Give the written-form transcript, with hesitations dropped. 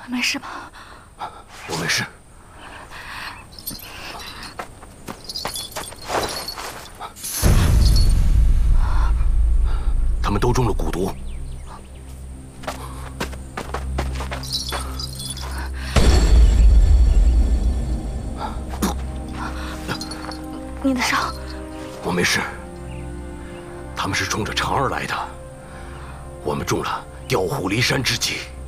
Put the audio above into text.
没事吧？ 我没事。他们都中了蛊毒。 你的伤？ 我没事。他们是冲着长儿来的，我们中了调虎离山之计。